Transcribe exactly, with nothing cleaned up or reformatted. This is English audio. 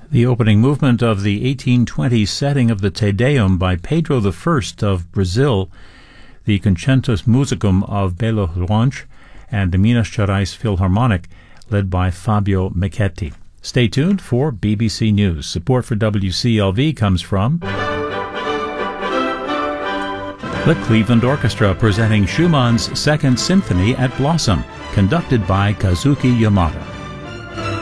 The opening movement of the eighteen twenty setting of the Te Deum by Pedro the First of Brazil, the Concertus Musicum of Belo Horizonte, and the Minas Gerais Philharmonic, led by Fabio Michetti. Stay tuned for B B C News. Support for W C L V comes from the Cleveland Orchestra, presenting Schumann's Second Symphony at Blossom, conducted by Kazuki Yamada.